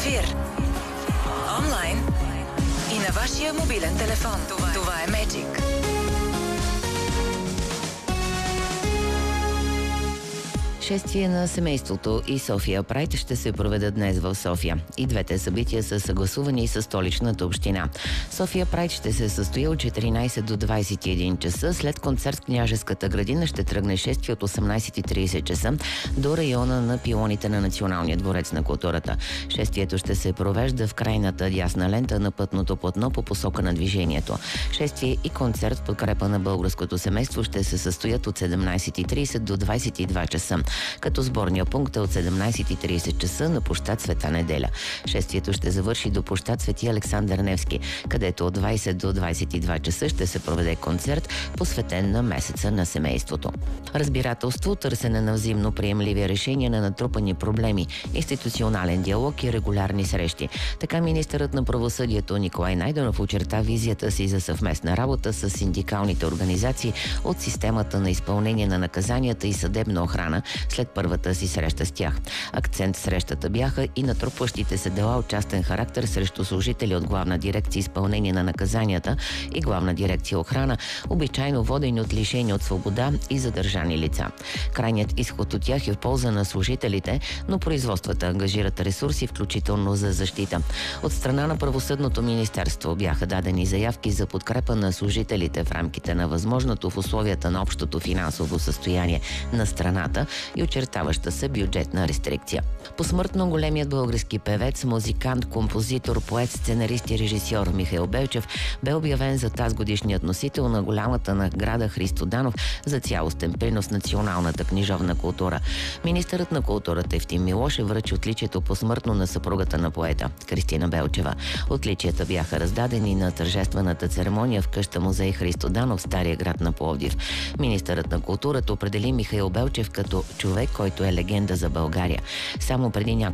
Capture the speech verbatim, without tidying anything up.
ефир, онлайн и на вашия мобилен телефон. Това, Това е Magic. Шествие на семейството и София Прайд ще се проведат днес в София. И двете събития са съгласувани с столичната община. София Прайд ще се състои от четиринайсет до двайсет и един часа. След концерт в Княжеската градина ще тръгне шествие от осемнайсет и трийсет часа до района на пилоните на Националния дворец на културата. Шествието ще се провежда в крайната дясна лента на пътното платно по посока на движението. Шествие и концерт в подкрепа на българското семейство ще се състоят от седемнайсет и трийсет до двайсет и два часа. Като сборния пункт е от седемнайсет и трийсет часа на площад Света Неделя. Шествието ще завърши до площад Свети Александър Невски, където от двайсет до двайсет и два часа ще се проведе концерт, посветен на месеца на семейството. Разбирателство, търсене на взаимно приемливи решения на натрупани проблеми, институционален диалог и регулярни срещи. Така министърът на правосъдието Николай Найденов очерта визията си за съвместна работа с синдикалните организации от системата на изпълнение на наказанията и съдебна охрана след първата си среща с тях. Акцент в срещата бяха и натрупващите се дела от частен характер срещу служители от Главна дирекция изпълнение на наказанията и Главна дирекция охрана, обичайно водени от лишени от свобода и задържани лица. Крайният изход от тях е в полза на служителите, но производствата ангажират ресурси, включително за защита. От страна на Правосъдното министерство бяха дадени заявки за подкрепа на служителите в рамките на възможното в условията на общото финансово състояние на страната и очертаваща се бюджетна рестрикция. Посмъртно големият български певец, музикант, композитор, поет, сценарист и режисьор Михаил Белчев бе обявен за тазгодишният носител на голямата награда Христо Данов за цялостен принос в националната книжовна култура. Министърът на културата Евтим Милошев връчи отличието посмъртно на съпругата на поета Кристина Белчева. Отличията бяха раздадени на тържествената церемония в къща музей Христо Данов в Стария град на Пловдив. Министърът на културата определи Михаил Белчев като човек, който е легенда за България. Само преди няколко